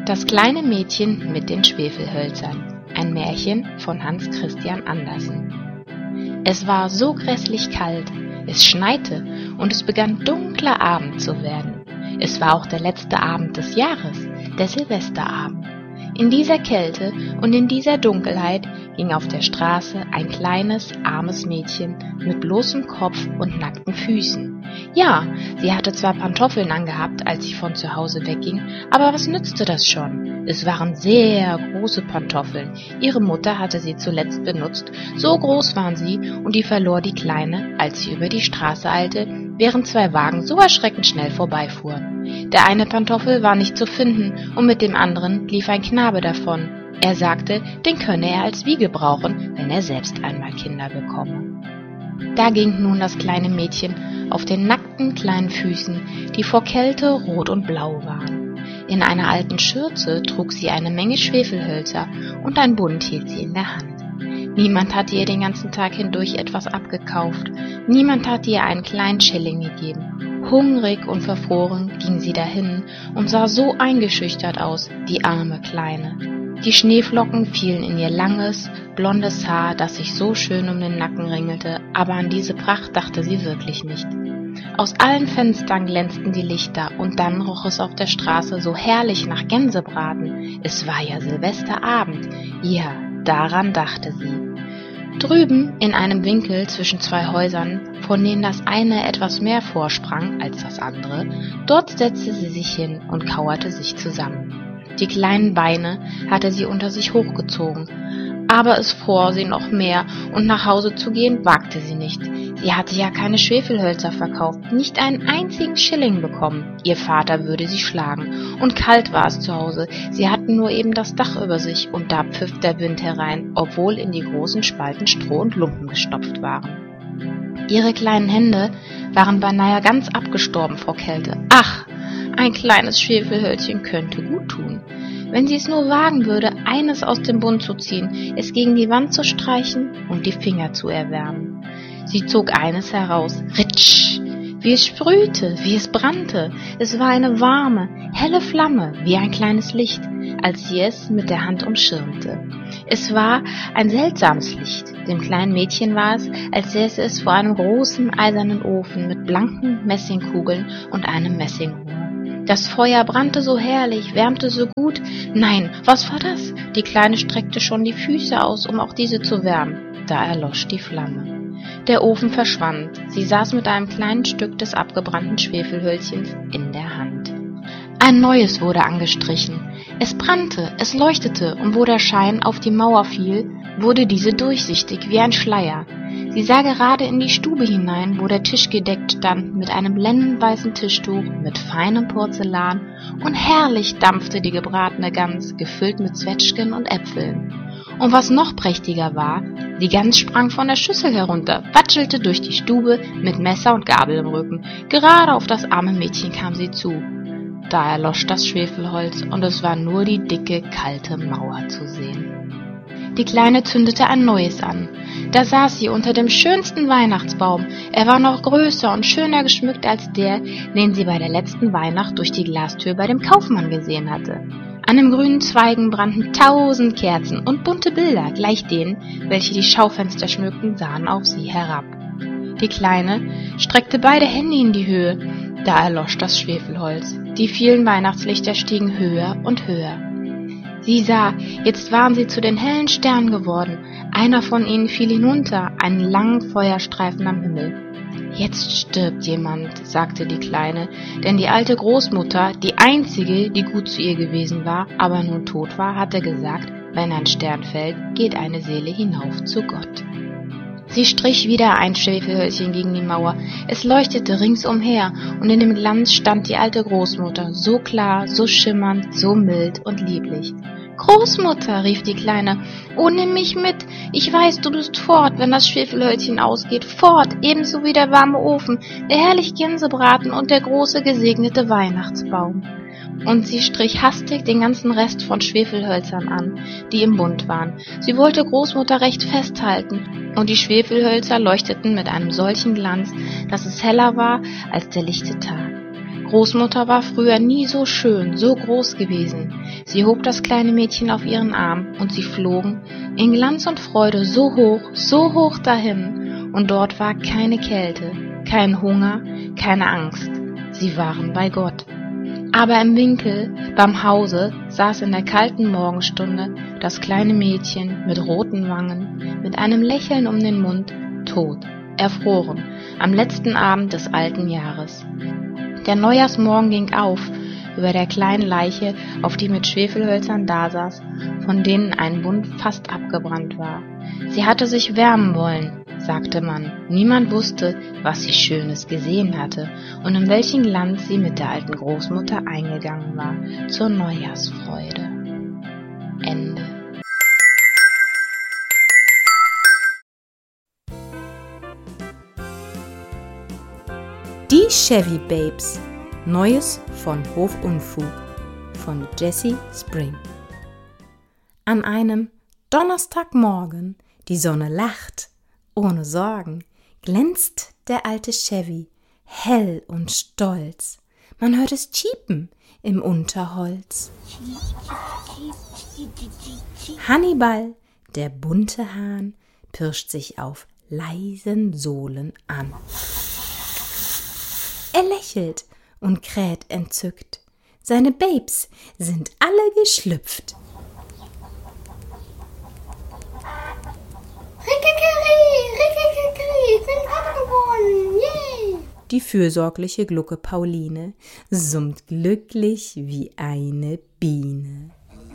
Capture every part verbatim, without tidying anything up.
Das kleine Mädchen mit den Schwefelhölzern. Ein Märchen von Hans Christian Andersen. Es war so grässlich kalt, es schneite und es begann dunkler Abend zu werden. Es war auch der letzte Abend des Jahres, der Silvesterabend. In dieser Kälte und in dieser Dunkelheit ging auf der Straße ein kleines, armes Mädchen mit bloßem Kopf und nackten Füßen. Ja, sie hatte zwar Pantoffeln angehabt, als sie von zu Hause wegging, aber was nützte das schon? Es waren sehr große Pantoffeln. Ihre Mutter hatte sie zuletzt benutzt, so groß waren sie, und die verlor die Kleine, als sie über die Straße eilte, während zwei Wagen so erschreckend schnell vorbeifuhren. Der eine Pantoffel war nicht zu finden, und mit dem anderen lief ein Knabe davon. Er sagte, den könne er als Wiege brauchen, wenn er selbst einmal Kinder bekomme. Da ging nun das kleine Mädchen auf den nackten kleinen Füßen, die vor Kälte rot und blau waren. In einer alten Schürze trug sie eine Menge Schwefelhölzer und ein Bund hielt sie in der Hand. Niemand hatte ihr den ganzen Tag hindurch etwas abgekauft, niemand hatte ihr einen kleinen Schilling gegeben. Hungrig und verfroren ging sie dahin und sah so eingeschüchtert aus, die arme Kleine. Die Schneeflocken fielen in ihr langes, blondes Haar, das sich so schön um den Nacken ringelte, aber an diese Pracht dachte sie wirklich nicht. Aus allen Fenstern glänzten die Lichter, und dann roch es auf der Straße so herrlich nach Gänsebraten. Es war ja Silvesterabend. Ja, daran dachte sie. Drüben in einem Winkel zwischen zwei Häusern, von denen das eine etwas mehr vorsprang als das andere, dort setzte sie sich hin und kauerte sich zusammen. Die kleinen Beine hatte sie unter sich hochgezogen, aber es fror sie noch mehr, und nach Hause zu gehen wagte sie nicht. Sie hatte ja keine Schwefelhölzer verkauft, nicht einen einzigen Schilling bekommen. Ihr Vater würde sie schlagen, und kalt war es zu Hause. Sie hatten nur eben das Dach über sich, und da pfiff der Wind herein, obwohl in die großen Spalten Stroh und Lumpen gestopft waren. Ihre kleinen Hände waren beinahe ganz abgestorben vor Kälte. Ach, ein kleines Schwefelhölzchen könnte gut tun. Wenn sie es nur wagen würde, eines aus dem Bund zu ziehen, es gegen die Wand zu streichen und die Finger zu erwärmen. Sie zog eines heraus. Ritsch! Wie es sprühte, wie es brannte. Es war eine warme, helle Flamme, wie ein kleines Licht, als sie es mit der Hand umschirmte. Es war ein seltsames Licht. Dem kleinen Mädchen war es, als säße es vor einem großen eisernen Ofen mit blanken Messingkugeln und einem Messingrohr. Das Feuer brannte so herrlich, wärmte so gut. Nein, was war das? Die Kleine streckte schon die Füße aus, um auch diese zu wärmen. Da erlosch die Flamme. Der Ofen verschwand. Sie saß mit einem kleinen Stück des abgebrannten Schwefelhölzchens in der Hand. Ein neues wurde angestrichen. Es brannte, es leuchtete, und wo der Schein auf die Mauer fiel, wurde diese durchsichtig wie ein Schleier. Sie sah gerade in die Stube hinein, wo der Tisch gedeckt stand mit einem blendendweißen Tischtuch mit feinem Porzellan, und herrlich dampfte die gebratene Gans, gefüllt mit Zwetschgen und Äpfeln. Und was noch prächtiger war, die Gans sprang von der Schüssel herunter, watschelte durch die Stube mit Messer und Gabel im Rücken. Gerade auf das arme Mädchen kam sie zu. Da erlosch das Schwefelholz, und es war nur die dicke, kalte Mauer zu sehen. Die Kleine zündete ein neues an. Da saß sie unter dem schönsten Weihnachtsbaum. Er war noch größer und schöner geschmückt als der, den sie bei der letzten Weihnacht durch die Glastür bei dem Kaufmann gesehen hatte. An den grünen Zweigen brannten tausend Kerzen, und bunte Bilder, gleich denen, welche die Schaufenster schmückten, sahen auf sie herab. Die Kleine streckte beide Hände in die Höhe. Da erlosch das Schwefelholz. Die vielen Weihnachtslichter stiegen höher und höher. Sie sah, jetzt waren sie zu den hellen Sternen geworden. Einer von ihnen fiel hinunter, einen langen Feuerstreifen am Himmel. Jetzt stirbt jemand, sagte die Kleine, denn die alte Großmutter, die einzige, die gut zu ihr gewesen war, aber nun tot war, hatte gesagt, wenn ein Stern fällt, geht eine Seele hinauf zu Gott. Sie strich wieder ein Schwefelhölzchen gegen die Mauer. Es leuchtete ringsumher, und in dem Glanz stand die alte Großmutter, so klar, so schimmernd, so mild und lieblich. »Großmutter«, rief die Kleine, »oh, nimm mich mit. Ich weiß, du bist fort, wenn das Schwefelhölzchen ausgeht. Fort, ebenso wie der warme Ofen, der herrliche Gänsebraten und der große gesegnete Weihnachtsbaum.« Und sie strich hastig den ganzen Rest von Schwefelhölzern an, die im Bund waren. Sie wollte Großmutter recht festhalten, und die Schwefelhölzer leuchteten mit einem solchen Glanz, dass es heller war als der lichte Tag. Großmutter war früher nie so schön, so groß gewesen. Sie hob das kleine Mädchen auf ihren Arm und sie flogen in Glanz und Freude so hoch, so hoch dahin. Und dort war keine Kälte, kein Hunger, keine Angst. Sie waren bei Gott. Aber im Winkel beim Hause saß in der kalten Morgenstunde das kleine Mädchen mit roten Wangen, mit einem Lächeln um den Mund, tot, erfroren, am letzten Abend des alten Jahres. Der Neujahrsmorgen ging auf über der kleinen Leiche, auf die mit Schwefelhölzern dasaß, von denen ein Bund fast abgebrannt war. Sie hatte sich wärmen wollen, sagte man. Niemand wusste, was sie Schönes gesehen hatte und in welchen Land sie mit der alten Großmutter eingegangen war zur Neujahrsfreude. Ende. Die Chevy Babes. Neues von Hof Unfug von Jessie Spring. An einem Donnerstagmorgen, die Sonne lacht, ohne Sorgen, glänzt der alte Chevy, hell und stolz. Man hört es chiepen im Unterholz. Hannibal, der bunte Hahn, pirscht sich auf leisen Sohlen an. Er lächelt und kräht entzückt. Seine Babes sind alle geschlüpft. Rickekeri, Rickekeri, ich bin Papa geworden, yay! Die fürsorgliche Glucke Pauline summt glücklich wie eine Biene.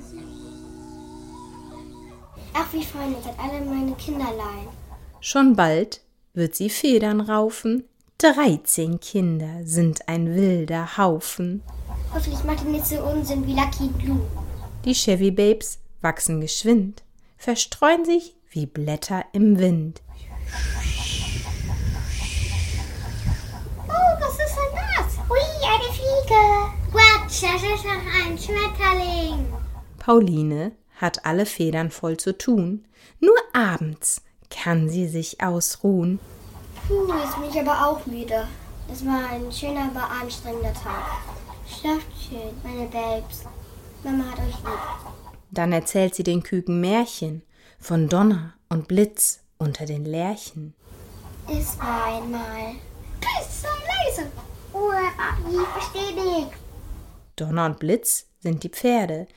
Ach, wie fein, ihr seid alle meine Kinderlein. Schon bald wird sie Federn raufen. Dreizehn Kinder sind ein wilder Haufen. Hoffentlich macht ihr nicht so Unsinn wie Lucky Blue. Die Chevy Babes wachsen geschwind, verstreuen sich wie Blätter im Wind. Oh, was ist denn das? Ui, eine Fliege. Quatsch, das ist doch ein Schmetterling. Pauline hat alle Federn voll zu tun. Nur abends kann sie sich ausruhen. Puh, jetzt bin ich aber auch müde. Das war ein schöner, aber anstrengender Tag. Schlaft schön, meine Babes. Mama hat euch lieb. Dann erzählt sie den Küken Märchen von Donner und Blitz unter den Lärchen. Es war einmal... Psst, sei leise. Oh, Papi, ich verstehe nicht. Donner und Blitz sind die Pferde,